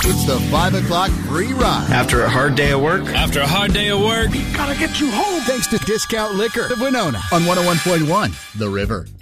It's the 5 o'clock free ride. After a hard day of work? After a hard day of work, Gotta get you home. Thanks to Discount Liquor of Winona on 101.1 The River.